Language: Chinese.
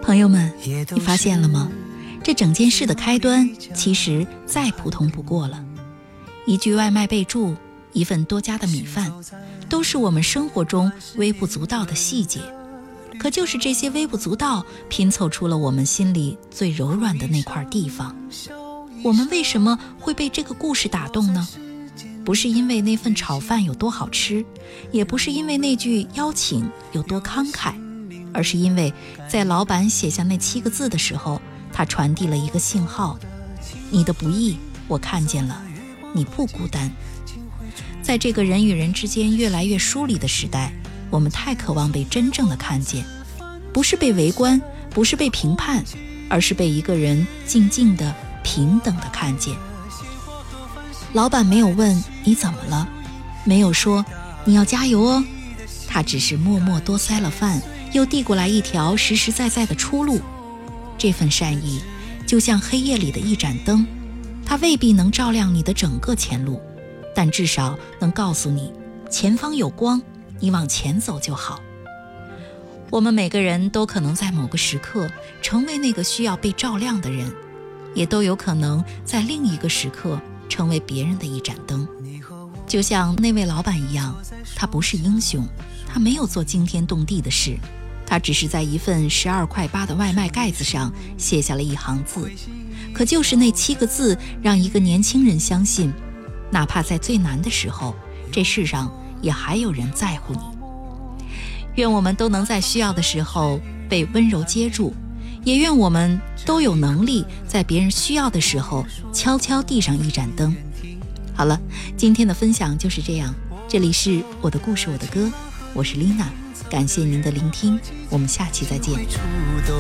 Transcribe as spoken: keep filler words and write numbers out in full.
朋友们，你发现了吗？这整件事的开端其实再普通不过了。一句外卖备注，一份多加的米饭，都是我们生活中微不足道的细节。可就是这些微不足道，拼凑出了我们心里最柔软的那块地方。我们为什么会被这个故事打动呢？不是因为那份炒饭有多好吃，也不是因为那句邀请有多慷慨，而是因为在老板写下那七个字的时候，他传递了一个信号：你的不易我看见了，你不孤单。在这个人与人之间越来越疏离的时代，我们太渴望被真正的看见，不是被围观，不是被评判，而是被一个人静静的平等的看见。老板没有问你怎么了，没有说你要加油哦，他只是默默多塞了饭，又递过来一条实实在在的出路。这份善意就像黑夜里的一盏灯，它未必能照亮你的整个前路，但至少能告诉你前方有光，你往前走就好。我们每个人都可能在某个时刻成为那个需要被照亮的人，也都有可能在另一个时刻成为别人的一盏灯。就像那位老板一样，他不是英雄，他没有做惊天动地的事，他只是在一份十二块八的外卖盖子上写下了一行字。可就是那七个字，让一个年轻人相信，哪怕在最难的时候，这世上也还有人在乎你。愿我们都能在需要的时候被温柔接住，也愿我们都有能力在别人需要的时候悄悄递上一盏灯。好了，今天的分享就是这样，这里是我的故事我的歌，我是 Lina， 感谢您的聆听，我们下期再见。